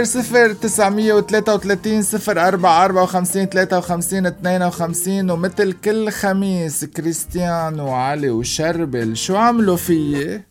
0933 0454 53 52. ومثل كل خميس كريستيان وعلي وشربل شو عملوا فيي؟